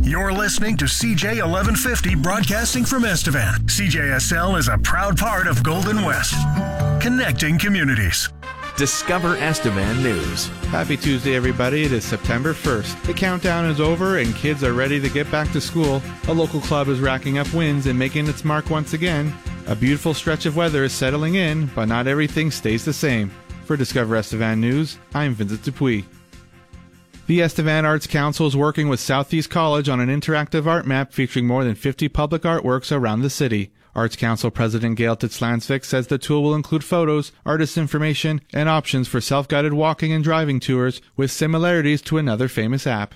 You're listening to CJ 1150 broadcasting from Estevan. CJSL is a proud part of Golden West, connecting communities. Discover Estevan News. Happy Tuesday, everybody. It is September 1st. The countdown is over and kids are ready to get back to school. A local club is racking up wins and making its mark once again. A beautiful stretch of weather is settling in, but not everything stays the same. For Discover Estevan News, I'm Vincent Dupuis. The Estevan Arts Council is working with Southeast College on an interactive art map featuring more than 50 public artworks around the city. Arts Council President Gail Titzlansvik says the tool will include photos, artist information, and options for self-guided walking and driving tours with similarities to another famous app.